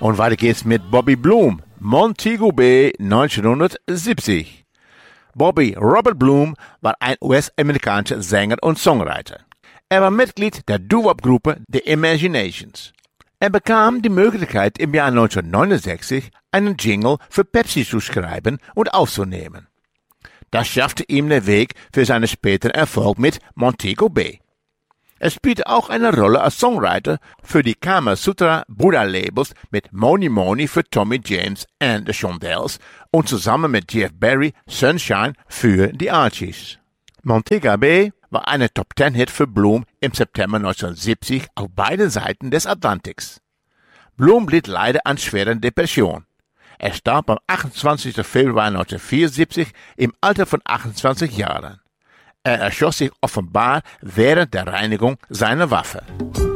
Und weiter geht's mit Bobby Bloom, Montego Bay 1970. Bobby Robert Bloom war ein US-amerikanischer Sänger und Songwriter. Er war Mitglied der Doo-Wop-Gruppe The Imaginations. Er bekam die Möglichkeit, im Jahr 1969 einen Jingle für Pepsi zu schreiben und aufzunehmen. Das schaffte ihm den Weg für seinen späteren Erfolg mit Montego Bay. Er spielte auch eine Rolle als Songwriter für die Kama Sutra Buddha Labels mit Money Money für Tommy James and the Shondells und zusammen mit Jeff Barry Sunshine für die Archies. Montego Bay war ein Top-10-Hit für Bloom im September 1970 auf beiden Seiten des Atlantiks. Bloom litt leider an schweren Depressionen. Er starb am 28. Februar 1974 im Alter von 28 Jahren. Er erschoss sich offenbar während der Reinigung seiner Waffe.